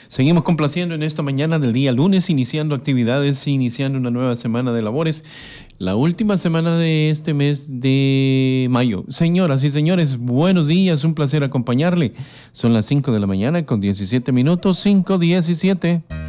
Seguimos complaciendo en esta mañana del día lunes, iniciando actividades, iniciando una nueva semana de labores, la última semana de este mes de mayo. Señoras y señores, buenos días, un placer acompañarle. Son las 5 de la mañana con 17 minutos, 5:17.